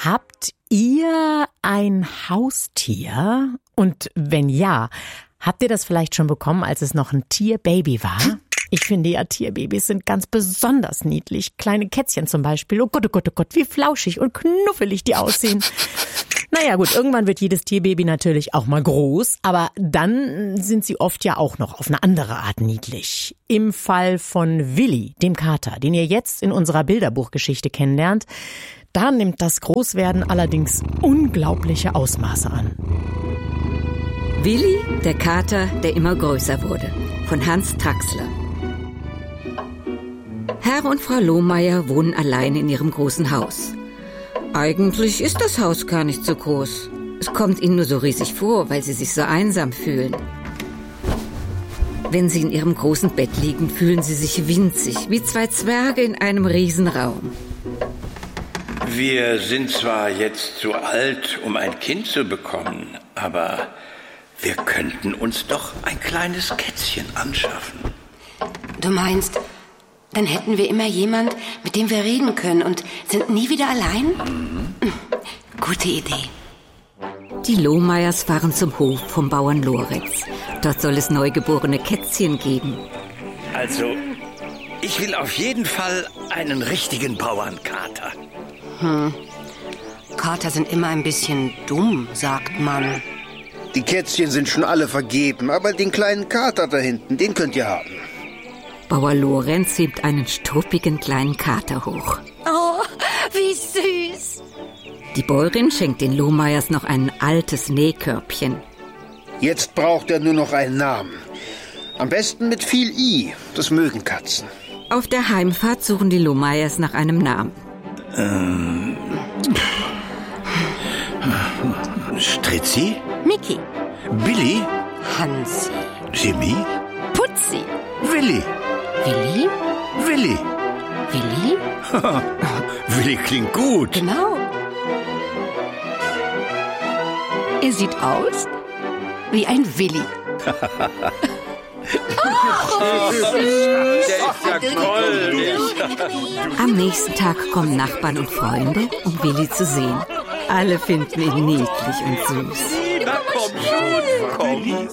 Habt ihr ein Haustier? Und wenn ja, habt ihr das vielleicht schon bekommen, als es noch ein Tierbaby war? Ich finde ja, Tierbabys sind ganz besonders niedlich. Kleine Kätzchen zum Beispiel. Oh Gott, wie flauschig und knuffelig die aussehen. Naja gut, irgendwann wird jedes Tierbaby natürlich auch mal groß, aber dann sind sie oft ja auch noch auf eine andere Art niedlich. Im Fall von Willi, dem Kater, den ihr jetzt in unserer Bilderbuchgeschichte kennenlernt, da nimmt das Großwerden allerdings unglaubliche Ausmaße an. Willi, der Kater, der immer größer wurde, von Hans Traxler. Herr und Frau Lohmeier wohnen allein in ihrem großen Haus. Eigentlich ist das Haus gar nicht so groß. Es kommt ihnen nur so riesig vor, weil sie sich so einsam fühlen. Wenn sie in ihrem großen Bett liegen, fühlen sie sich winzig, wie zwei Zwerge in einem Riesenraum. Wir sind zwar jetzt zu alt, um ein Kind zu bekommen, aber wir könnten uns doch ein kleines Kätzchen anschaffen. Du meinst, dann hätten wir immer jemand, mit dem wir reden können und sind nie wieder allein? Gute Idee. Die Lohmeiers fahren zum Hof vom Bauern Lorenz. Dort soll es neugeborene Kätzchen geben. Also, ich will auf jeden Fall einen richtigen Bauernkater. Kater sind immer ein bisschen dumm, sagt man. Die Kätzchen sind schon alle vergeben, aber den kleinen Kater da hinten, den könnt ihr haben. Bauer Lorenz hebt einen struppigen kleinen Kater hoch. Oh, wie süß. Die Bäuerin schenkt den Lohmeiers noch ein altes Nähkörbchen. Jetzt braucht er nur noch einen Namen. Am besten mit viel I, das mögen Katzen. Auf der Heimfahrt suchen die Lohmeiers nach einem Namen. Stritzi? Mickey. Billy? Hansi. Jimmy? Putzi. Willi? Willi? Willi? Willi? Willi klingt gut. Genau. Er sieht aus wie ein Willi. Der ist ja goldig. Am nächsten Tag kommen Nachbarn und Freunde, um Willi zu sehen. Alle finden ihn niedlich und süß. Na komm schon,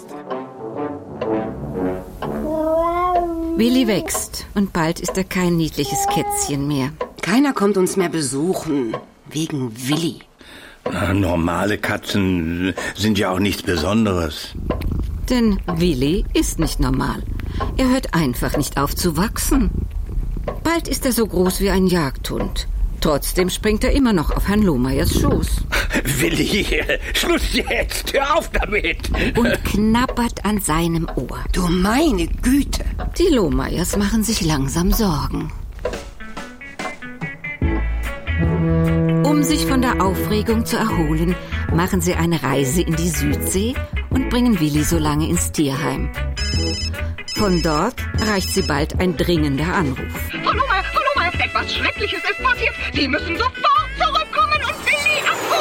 Willi wächst und bald ist er kein niedliches Kätzchen mehr. Keiner kommt uns mehr besuchen, wegen Willi. Normale Katzen sind ja auch nichts Besonderes. Denn Willi ist nicht normal. Er hört einfach nicht auf zu wachsen. Bald ist er so groß wie ein Jagdhund. Trotzdem springt er immer noch auf Herrn Lohmeiers Schoß. Willi, Schluss jetzt, hör auf damit. Und knabbert an seinem Ohr. Du meine Güte. Die Lohmeiers machen sich langsam Sorgen. Um sich von der Aufregung zu erholen, machen sie eine Reise in die Südsee und bringen Willi so lange ins Tierheim. Von dort erreicht sie bald ein dringender Anruf. Frau Lohmeier, etwas Schreckliches ist passiert. Sie müssen sofort zurückkommen und Willi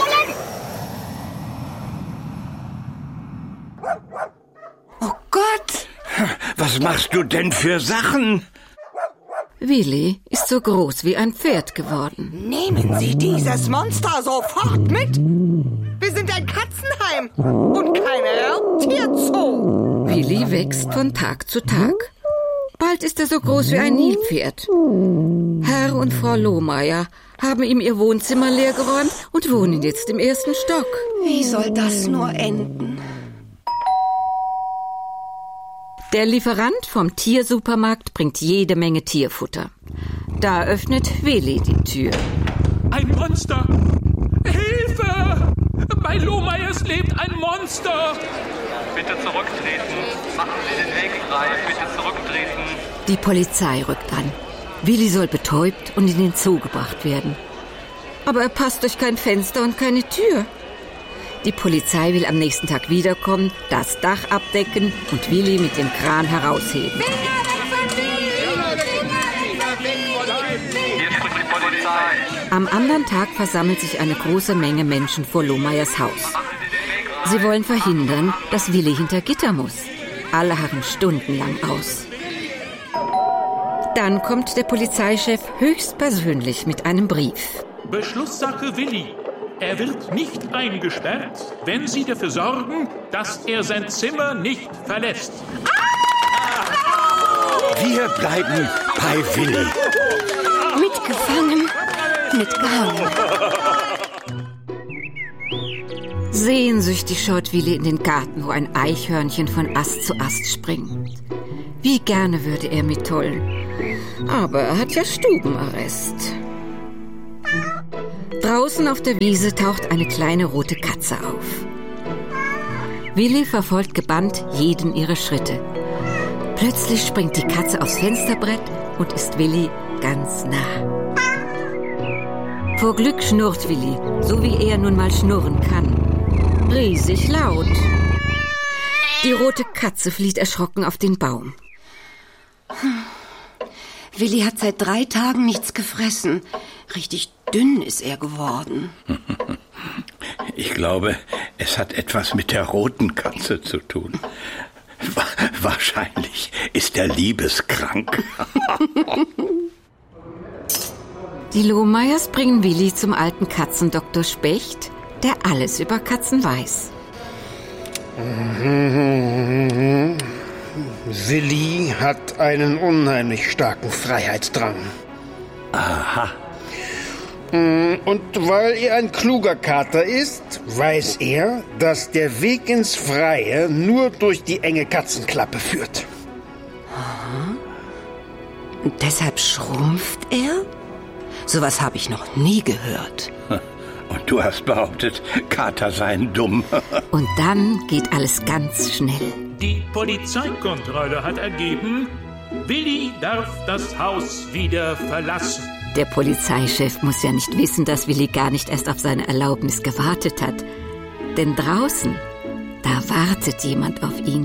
abholen. Oh Gott. Was machst du denn für Sachen? Willi ist so groß wie ein Pferd geworden. Nehmen Sie dieses Monster sofort mit. Wir sind ein Katzenheim und kein Raubtierzoo. Willi wächst von Tag zu Tag. Bald ist er so groß wie ein Nilpferd. Herr und Frau Lohmeier haben ihm ihr Wohnzimmer leergeräumt und wohnen jetzt im 1. Stock. Wie soll das nur enden? Der Lieferant vom Tiersupermarkt bringt jede Menge Tierfutter. Da öffnet Willi die Tür. Ein Monster! Hilfe! Bei Lohmeiers lebt ein Monster! Bitte zurücktreten. Machen Sie den Weg frei. Bitte zurücktreten. Die Polizei rückt an. Willi soll betäubt und in den Zoo gebracht werden. Aber er passt durch kein Fenster und keine Tür. Die Polizei will am nächsten Tag wiederkommen, das Dach abdecken und Willi mit dem Kran herausheben. Hier spricht die Polizei. Am anderen Tag versammelt sich eine große Menge Menschen vor Lohmeiers Haus. Sie wollen verhindern, dass Willi hinter Gitter muss. Alle harren stundenlang aus. Dann kommt der Polizeichef höchstpersönlich mit einem Brief. Beschlusssache Willi. Er wird nicht eingesperrt, wenn Sie dafür sorgen, dass er sein Zimmer nicht verlässt. Wir bleiben bei Willi. Mitgefangen, mitgehangen. Sehnsüchtig schaut Willi in den Garten, wo ein Eichhörnchen von Ast zu Ast springt. Wie gerne würde er mitollen. Aber er hat ja Stubenarrest. Draußen auf der Wiese taucht eine kleine rote Katze auf. Willi verfolgt gebannt jeden ihrer Schritte. Plötzlich springt die Katze aufs Fensterbrett und ist Willi ganz nah. Vor Glück schnurrt Willi, so wie er nun mal schnurren kann. Riesig laut. Die rote Katze flieht erschrocken auf den Baum. Willi hat seit 3 Tagen nichts gefressen. Richtig dünn ist er geworden. Ich glaube, es hat etwas mit der roten Katze zu tun. Wahrscheinlich ist er liebeskrank. Die Lohmeyers bringen Willi zum alten Katzendoktor Specht, der alles über Katzen weiß. Willi hat einen unheimlich starken Freiheitsdrang. Aha. Und weil er ein kluger Kater ist, weiß er, dass der Weg ins Freie nur durch die enge Katzenklappe führt. Und deshalb schrumpft er? Sowas habe ich noch nie gehört. Und du hast behauptet, Kater seien dumm. Und dann geht alles ganz schnell. Die Polizeikontrolle hat ergeben, Willi darf das Haus wieder verlassen. Der Polizeichef muss ja nicht wissen, dass Willi gar nicht erst auf seine Erlaubnis gewartet hat. Denn draußen, da wartet jemand auf ihn.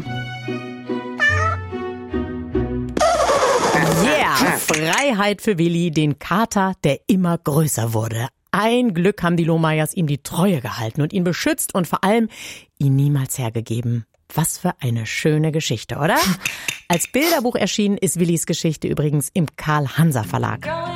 Yeah, Freiheit für Willi, den Kater, der immer größer wurde. Ein Glück haben die Lohmeyers ihm die Treue gehalten und ihn beschützt und vor allem ihn niemals hergegeben. Was für eine schöne Geschichte, oder? Als Bilderbuch erschienen ist Willis Geschichte übrigens im Karl-Hanser Verlag.